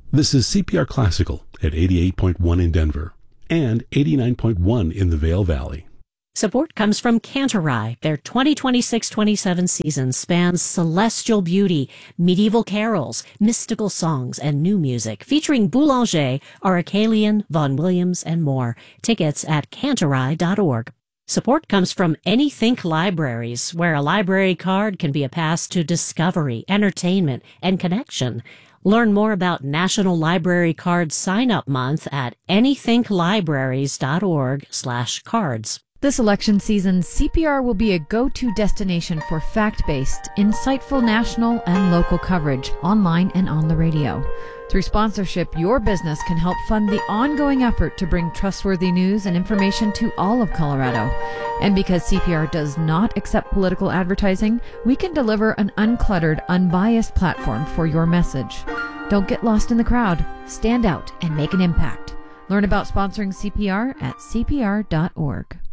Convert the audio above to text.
This is CPR Classical at 88.1 in Denver and 89.1 in the Vail Valley. Support comes from Cantorai. Their 2026-27 season spans celestial beauty, medieval carols, mystical songs, and new music, featuring Boulanger, Aracelian, Vaughan Williams, and more. Tickets at cantorai.org. Support comes from Anythink Libraries, where a library card can be a pass to discovery, entertainment, and connection. Learn more about National Library Card Sign-Up Month at anythinklibraries.org/cards. This election season, CPR will be a go-to destination for fact-based, insightful national and local coverage, online and on the radio. Through sponsorship, your business can help fund the ongoing effort to bring trustworthy news and information to all of Colorado. And because CPR does not accept political advertising, we can deliver an uncluttered, unbiased platform for your message. Don't get lost in the crowd. Stand out and make an impact. Learn about sponsoring CPR at cpr.org.